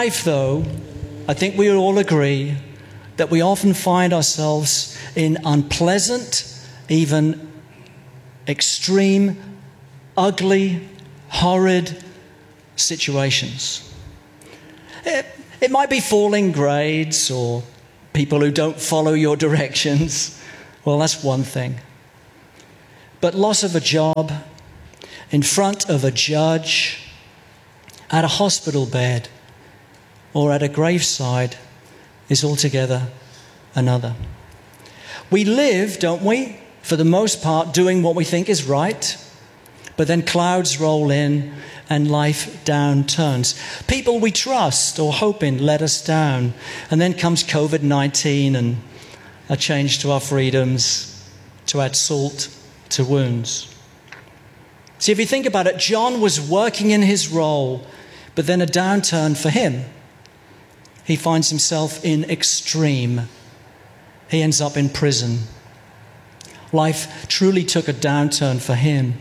life, though, I think we all agree that we often find ourselves in unpleasant, even extreme, ugly, horrid situations. It might be falling grades or people who don't follow your directions. Well, that's one thing. But loss of a job, in front of a judge, at a hospital bed, or at a graveside is altogether another. We live, don't we, for the most part, doing what we think is right, but then clouds roll in and life downturns. People we trust or hope in let us down, and then comes COVID-19 and a change to our freedoms to add salt to wounds. See, if you think about it, John was working in his role, but then a downturn for him. He finds himself in extreme. He ends up in prison. Life truly took a downturn for him.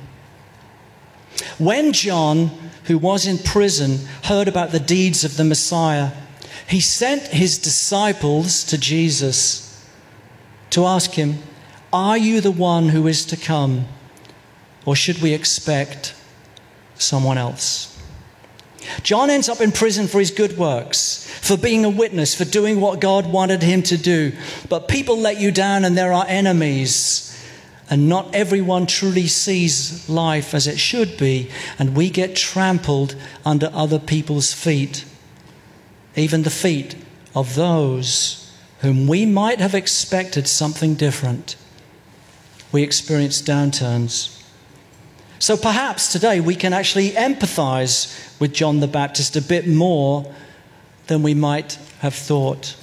When John, who was in prison, heard about the deeds of the Messiah, he sent his disciples to Jesus to ask him, "Are you the one who is to come, or should we expect someone else?" John ends up in prison for his good works, for being a witness, for doing what God wanted him to do. But people let you down and there are enemies. And not everyone truly sees life as it should be. And we get trampled under other people's feet. Even the feet of those whom we might have expected something different. We experience downturns. So perhaps today we can actually empathize with John the Baptist a bit more than we might have thought.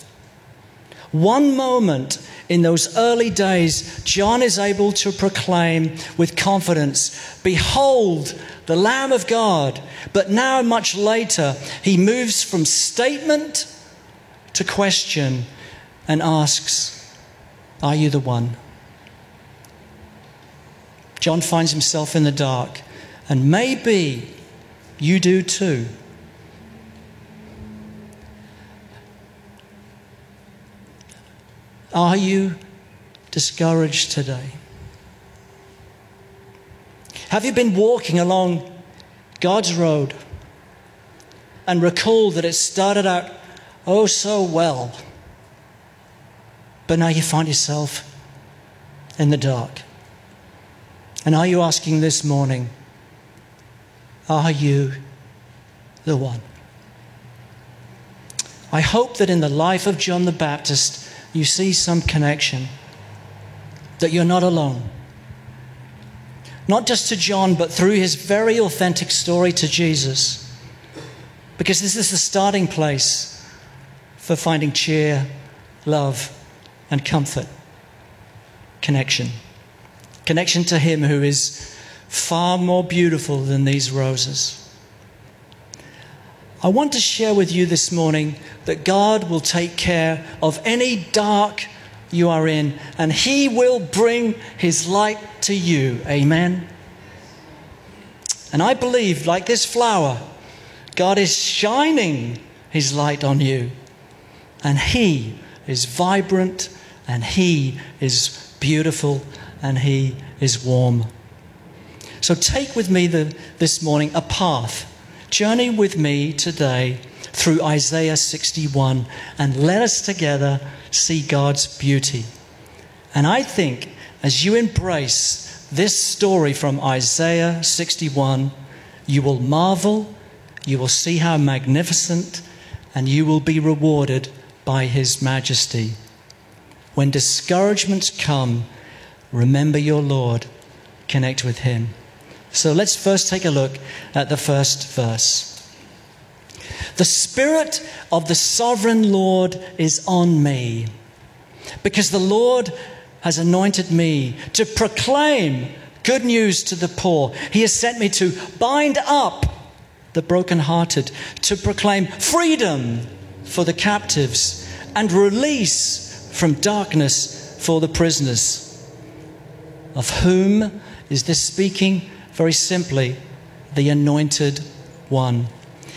One moment in those early days, John is able to proclaim with confidence, "Behold, the Lamb of God." But now, much later, he moves from statement to question and asks, "Are you the one?" John finds himself in the dark, and maybe you do too. Are you discouraged today? Have you been walking along God's road and recalled that it started out oh so well, but now you find yourself in the dark? And are you asking this morning, are you the one? I hope that in the life of John the Baptist, you see some connection, that you're not alone. Not just to John, but through his very authentic story to Jesus. Because this is the starting place for finding cheer, love, and comfort. Connection. Connection to him who is far more beautiful than these roses. I want to share with you this morning that God will take care of any dark you are in, and he will bring his light to you. Amen. And I believe, like this flower, God is shining his light on you. And he is vibrant, and he is beautiful, and he is warm. So take with me this morning a path. Journey with me today through Isaiah 61 and let us together see God's beauty. And I think as you embrace this story from Isaiah 61, you will marvel, you will see how magnificent, and you will be rewarded by his majesty. When discouragements come, remember your Lord, connect with him. So let's first take a look at the first verse. The Spirit of the Sovereign Lord is on me, because the Lord has anointed me to proclaim good news to the poor. He has sent me to bind up the brokenhearted, to proclaim freedom for the captives and release from darkness for the prisoners. Of whom is this speaking? Very simply, the Anointed One.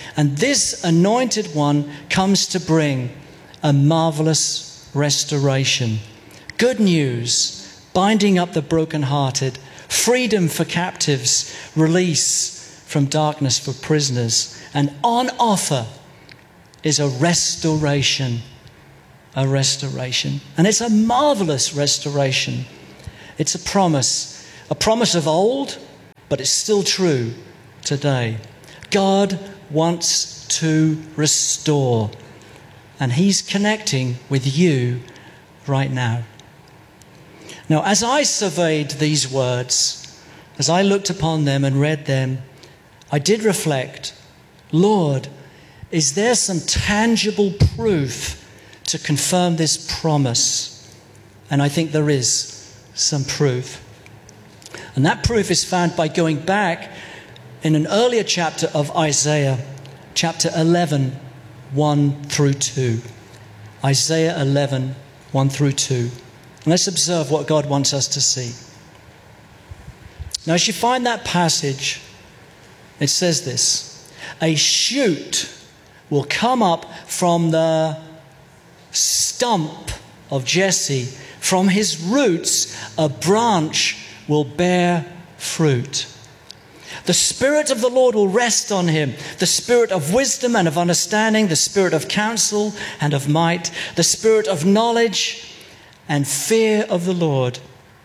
And this anointed one comes to bring a marvelous restoration. Good news, binding up the brokenhearted, freedom for captives, release from darkness for prisoners. And on offer is a restoration. A restoration. And it's a marvelous restoration. It's a promise of old, but it's still true today. God wants to restore, and He's connecting with you right now. Now, as I surveyed these words, as I looked upon them and read them, I did reflect, Lord, is there some tangible proof to confirm this promise? And I think there is some proof. And that proof is found by going back in an earlier chapter of Isaiah, chapter 11, 1 through 2. Isaiah 11, 1 through 2. And let's observe what God wants us to see. Now, as you find that passage, it says this: a shoot will come up from the stump of Jesse. From his roots, a branch will bear fruit. The Spirit of the Lord will rest on him, the Spirit of wisdom and of understanding, the Spirit of counsel and of might, the Spirit of knowledge and fear of the Lord.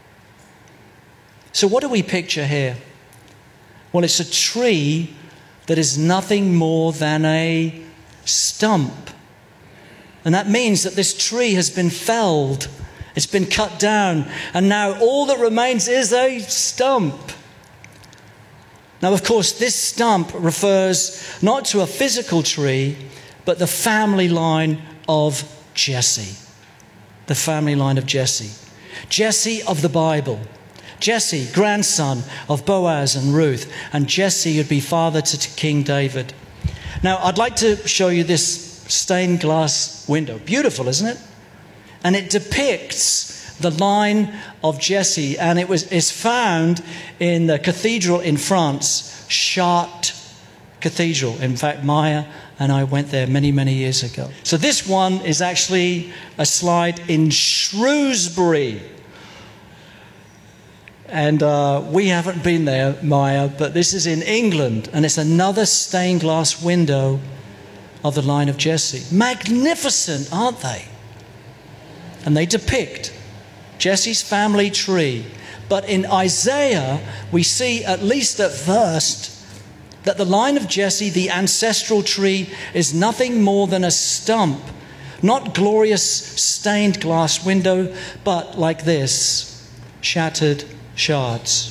So what do we picture here? Well, it's a tree that is nothing more than a stump. And that means that this tree has been felled. It's been cut down. And now all that remains is a stump. Now, of course, this stump refers not to a physical tree, but the family line of Jesse. The family line of Jesse. Jesse of the Bible. Jesse, grandson of Boaz and Ruth. And Jesse would be father to King David. Now, I'd like to show you this stained glass window. Beautiful, isn't it? And it depicts the line of Jesse. And it's found in the cathedral in France, Chartres Cathedral. In fact, Maya and I went there many, many years ago. So this one is actually a slide in Shrewsbury. And we haven't been there, Maya, but this is in England. And it's another stained glass window of the line of Jesse. Magnificent, aren't they? And they depict Jesse's family tree. But in Isaiah, we see, at least at first, that the line of Jesse, the ancestral tree, is nothing more than a stump. Not glorious stained glass window, but like this, shattered shards.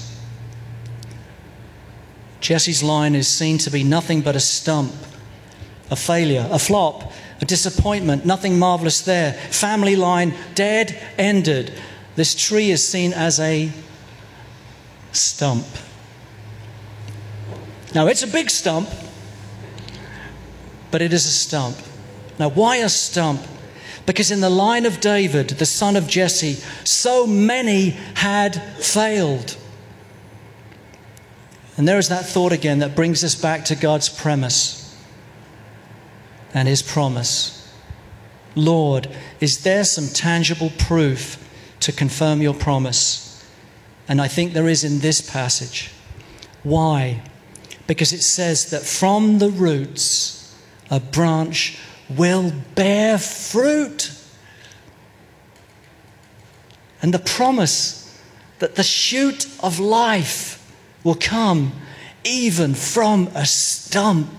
Jesse's line is seen to be nothing but a stump, a failure, a flop, a disappointment, nothing marvelous there. Family line dead, ended. This tree is seen as a stump. Now, it's a big stump, but it is a stump. Now, why a stump? Because in the line of David, the son of Jesse, so many had failed. And there is that thought again that brings us back to God's premise and His promise. Lord, is there some tangible proof to confirm your promise? And I think there is in this passage. Why? Because it says that from the roots a branch will bear fruit. And the promise that the shoot of life will come even from a stump.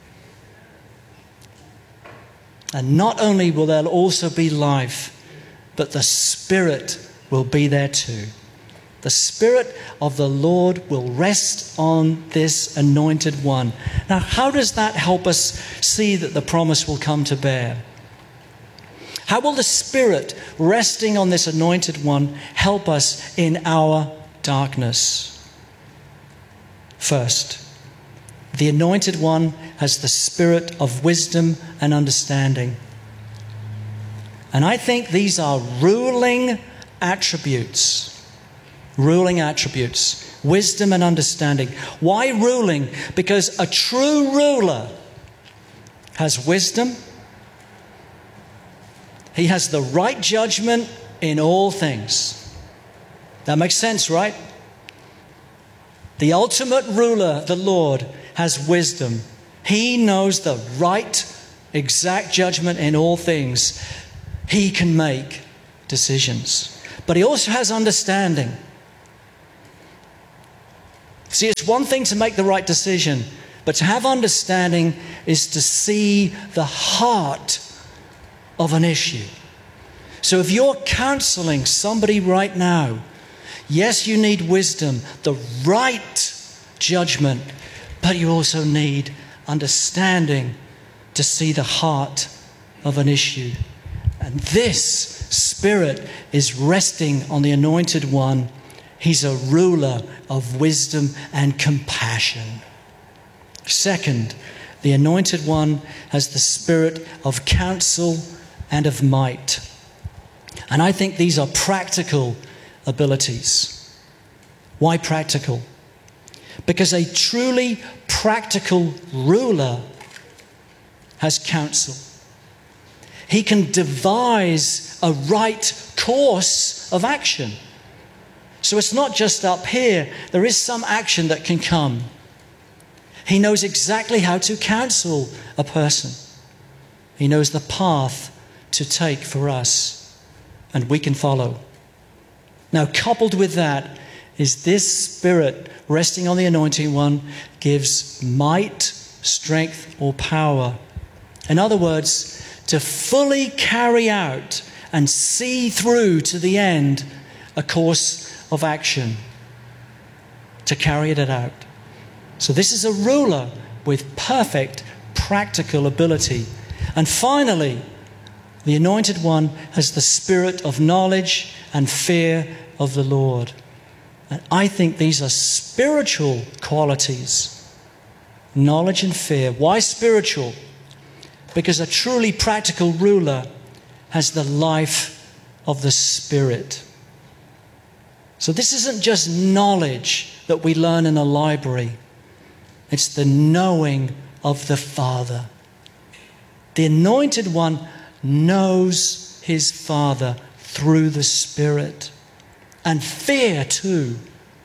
And not only will there also be life, but the Spirit will be there too. The Spirit of the Lord will rest on this anointed one. Now, how does that help us see that the promise will come to bear? How will the Spirit resting on this anointed one help us in our darkness? First, the anointed one has the spirit of wisdom and understanding. And I think these are ruling attributes. Ruling attributes. Wisdom and understanding. Why ruling? Because a true ruler has wisdom. He has the right judgment in all things. That makes sense, right? The ultimate ruler, the Lord, has wisdom. He knows the right, exact judgment in all things. He can make decisions. But he also has understanding. See, it's one thing to make the right decision, but to have understanding is to see the heart of an issue. So if you're counseling somebody right now, yes, you need wisdom, the right judgment, but you also need understanding to see the heart of an issue. And this Spirit is resting on the Anointed One. He's a ruler of wisdom and compassion. Second, the Anointed One has the spirit of counsel and of might. And I think these are practical abilities. Why practical? Because a truly practical ruler has counsel. He can devise a right course of action. So it's not just up here. There is some action that can come. He knows exactly how to counsel a person. He knows the path to take for us, and we can follow. Now, coupled with that is this Spirit resting on the Anointing One gives might, strength, or power. In other words, to fully carry out and see through to the end a course of action, to carry it out. So this is a ruler with perfect practical ability. And finally, the Anointed One has the spirit of knowledge and fear of the Lord. And I think these are spiritual qualities. Knowledge and fear. Why spiritual? Because a truly practical ruler has the life of the Spirit. So this isn't just knowledge that we learn in a library. It's the knowing of the Father. The Anointed One knows his Father through the Spirit. And fear too.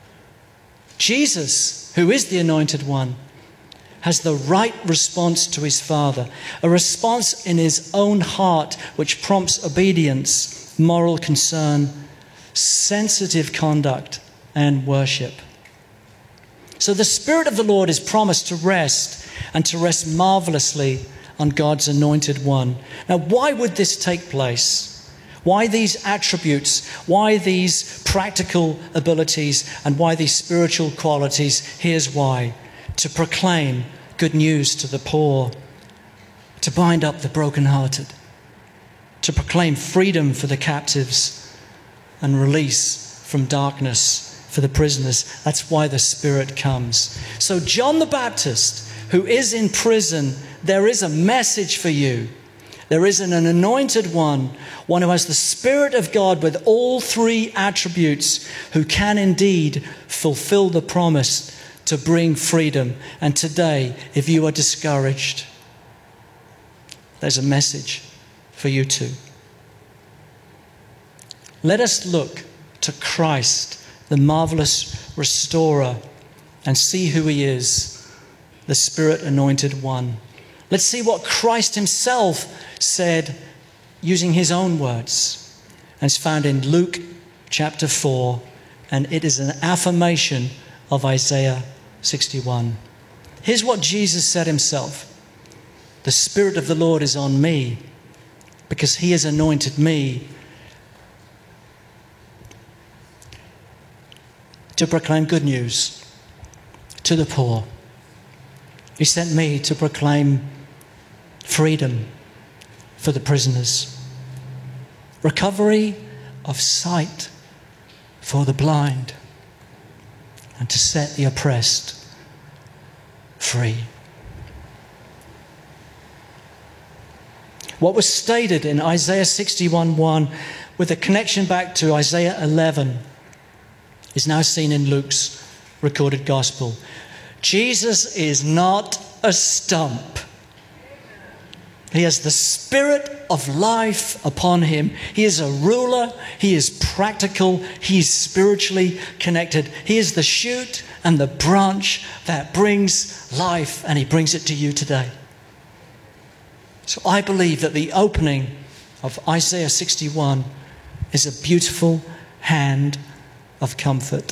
Jesus, who is the Anointed One, has the right response to his Father. A response in his own heart which prompts obedience, moral concern, sensitive conduct, and worship. So the Spirit of the Lord is promised to rest, and to rest marvelously on God's Anointed One. Now, why would this take place? Why these attributes? Why these practical abilities? And why these spiritual qualities? Here's why. To proclaim good news to the poor, to bind up the brokenhearted, to proclaim freedom for the captives and release from darkness for the prisoners. That's why the Spirit comes. So John the Baptist, who is in prison, there is a message for you. There is an anointed one who has the Spirit of God with all three attributes, who can indeed fulfill the promise to bring freedom. And today, if you are discouraged, there's a message for you too. Let us look to Christ, the marvelous restorer, and see who he is, the Spirit anointed one. Let's see what Christ himself said using his own words. And it's found in Luke chapter 4, and it is an affirmation of Isaiah 61. Here's what Jesus said himself. The Spirit of the Lord is on me because he has anointed me to proclaim good news to the poor. He sent me to proclaim freedom for the prisoners, recovery of sight for the blind, and to set the oppressed free. What was stated in Isaiah 61:1 with a connection back to Isaiah 11 is now seen in Luke's recorded gospel. Jesus is not a stump. He has the Spirit of life upon him. He is a ruler. He is practical. He is spiritually connected. He is the shoot and the branch that brings life, and he brings it to you today. So I believe that the opening of Isaiah 61 is a beautiful hand of comfort.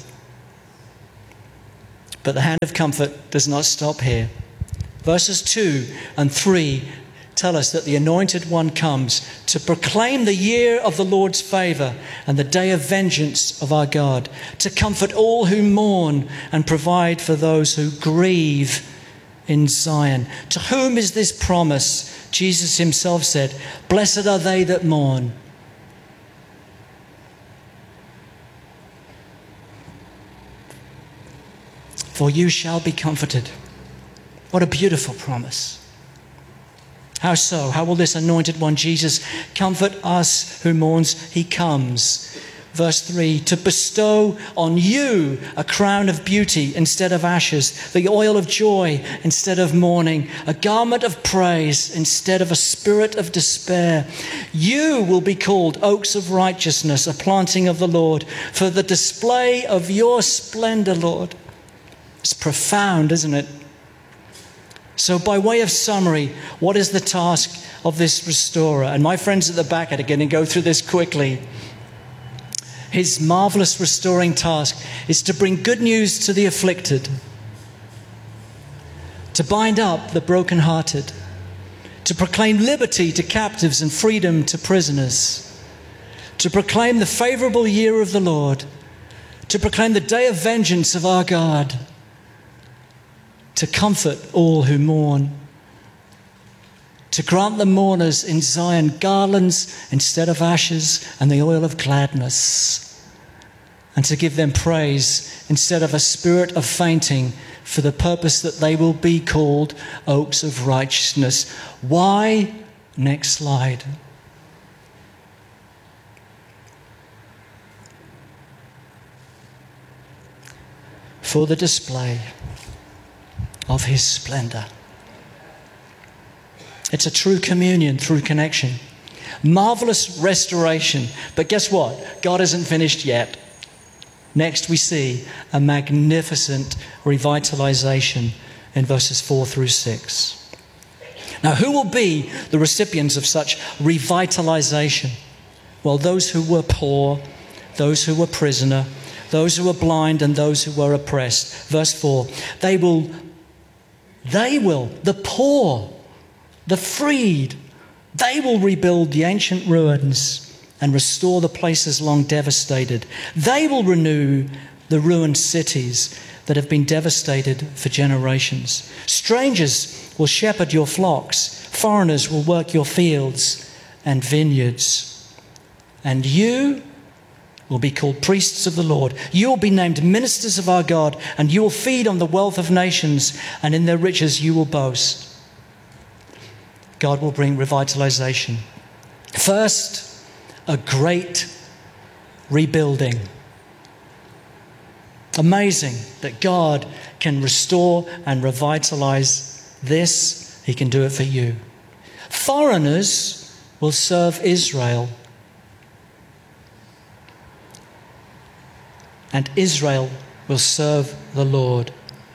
But the hand of comfort does not stop here. Verses 2 and 3 tell us that the Anointed One comes to proclaim the year of the Lord's favor and the day of vengeance of our God, to comfort all who mourn and provide for those who grieve in Zion. To whom is this promise? Jesus himself said, "Blessed are they that mourn." For you shall be comforted. What a beautiful promise. How so? How will this Anointed One, Jesus, comfort us who mourns? He comes. Verse 3, to bestow on you a crown of beauty instead of ashes, the oil of joy instead of mourning, a garment of praise instead of a spirit of despair. You will be called oaks of righteousness, a planting of the Lord, for the display of your splendor, Lord. It's profound, isn't it? So by way of summary, what is the task of this restorer? And my friends at the back are going to go through this quickly. His marvelous restoring task is to bring good news to the afflicted, to bind up the brokenhearted, to proclaim liberty to captives and freedom to prisoners, to proclaim the favorable year of the Lord, to proclaim the day of vengeance of our God, to comfort all who mourn, to grant the mourners in Zion garlands instead of ashes and the oil of gladness, and to give them praise instead of a spirit of fainting, for the purpose that they will be called oaks of righteousness. Why? Next slide. For the display of his splendor. It's a true communion through connection. Marvelous restoration. But guess what? God isn't finished yet. Next we see a magnificent revitalization in verses 4 through 6. Now, who will be the recipients of such revitalization? Well, those who were poor, those who were prisoner, those who were blind, and those who were oppressed. Verse 4, they will, the poor, the freed, they will rebuild the ancient ruins and restore the places long devastated. They will renew the ruined cities that have been devastated for generations. Strangers will shepherd your flocks. Foreigners will work your fields and vineyards. And you will be called priests of the Lord. You will be named ministers of our God, and you will feed on the wealth of nations, and in their riches you will boast. God will bring revitalization. First, a great rebuilding. Amazing that God can restore and revitalize this. He can do it for you. Foreigners will serve Israel, and Israel will serve the Lord.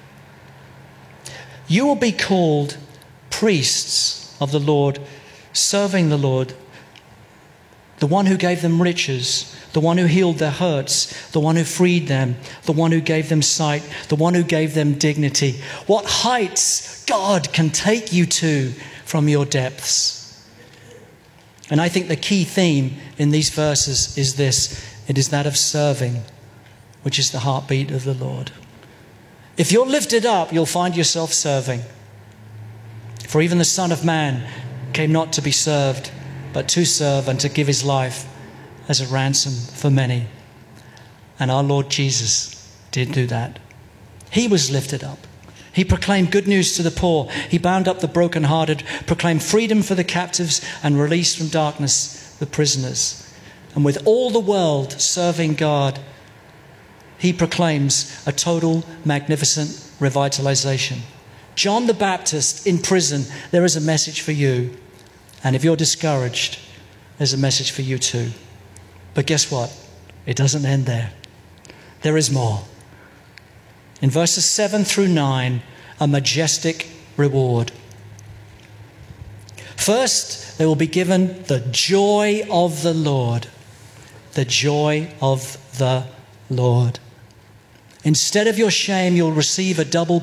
You will be called priests of the Lord, serving the Lord, the one who gave them riches, the one who healed their hurts, the one who freed them, the one who gave them sight, the one who gave them dignity. What heights God can take you to from your depths. And I think the key theme in these verses is this. It is that of serving, which is the heartbeat of the Lord. If you're lifted up, you'll find yourself serving. For even the Son of Man came not to be served, but to serve and to give his life as a ransom for many. And our Lord Jesus did do that. He was lifted up. He proclaimed good news to the poor. He bound up the brokenhearted, proclaimed freedom for the captives, and released from darkness the prisoners. And with all the world serving God, he proclaims a total, magnificent revitalization. John the Baptist in prison, there is a message for you. And if you're discouraged, there's a message for you too. But guess what? It doesn't end there. There is more. In verses 7 through 9, a majestic reward. First, they will be given the joy of the Lord. The joy of the Lord. Instead of your shame, you'll receive a double